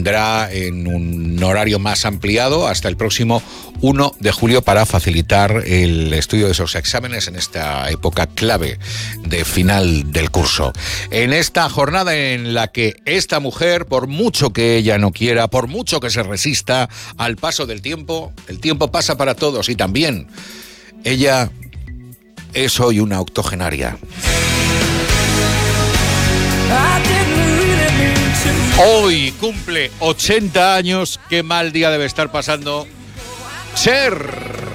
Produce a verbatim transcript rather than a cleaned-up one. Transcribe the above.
vendrá en un horario más ampliado hasta el próximo uno de julio para facilitar el estudio de esos exámenes en esta época clave de final del curso. En esta jornada en la que esta mujer, por mucho que ella no quiera, por mucho que se resista al paso del tiempo, el tiempo pasa para todos y también ella es hoy una octogenaria. Hoy cumple ochenta años. Qué mal día debe estar pasando Cher.